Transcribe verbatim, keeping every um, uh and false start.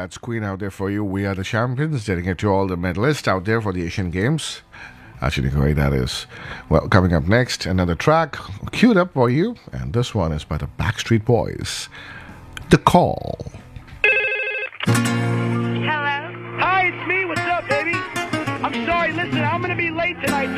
That's Queen out there for you. We are the champions, dedicated to all the medalists out there for the Asian Games. Actually, great that is. Well, coming up next, another track queued up for you, and this one is by the Backstreet Boys. The Call.